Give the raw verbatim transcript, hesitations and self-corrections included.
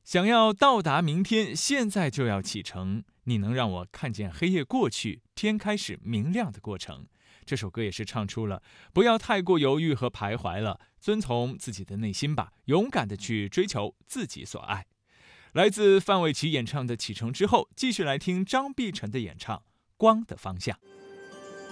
想要到达明天，现在就要启程。你能让我看见黑夜过去，天开始明亮的过程。这首歌也是唱出了不要太过犹豫和徘徊了，遵从自己的内心吧，勇敢的去追求自己所爱。来自范玮琪演唱的《启程》之后，继续来听张碧晨的演唱《光的方向》。